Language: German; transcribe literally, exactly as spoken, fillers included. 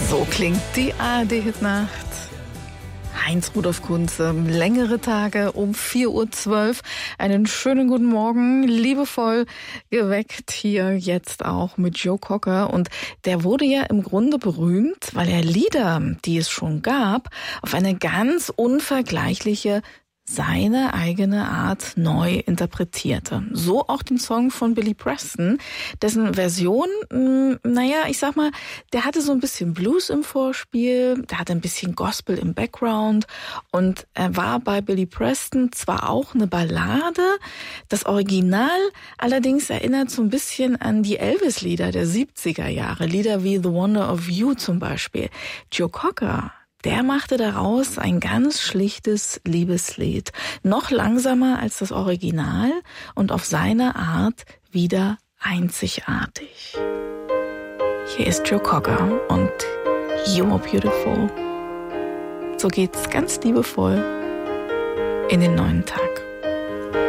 So klingt die A R D-Hitnacht. Heinz Rudolf Kunze, längere Tage um vier Uhr zwölf. Einen schönen guten Morgen, liebevoll geweckt hier jetzt auch mit Joe Cocker. Und der wurde ja im Grunde berühmt, weil er Lieder, die es schon gab, auf eine ganz unvergleichliche, seine eigene Art neu interpretierte. So auch den Song von Billy Preston, dessen Version, mh, naja, ich sag mal, der hatte so ein bisschen Blues im Vorspiel, der hatte ein bisschen Gospel im Background und er war bei Billy Preston zwar auch eine Ballade, das Original allerdings erinnert so ein bisschen an die Elvis-Lieder der siebziger Jahre, Lieder wie The Wonder of You zum Beispiel. Joe Cocker, der machte daraus ein ganz schlichtes Liebeslied, noch langsamer als das Original und auf seine Art wieder einzigartig. Hier ist Joe Cocker und You're Beautiful. So geht's ganz liebevoll in den neuen Tag.